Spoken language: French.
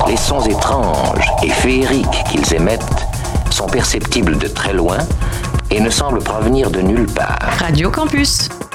Les sons étranges et féeriques qu'ils émettent sont perceptibles de très loin et ne semblent provenir de nulle part. Radio Campus.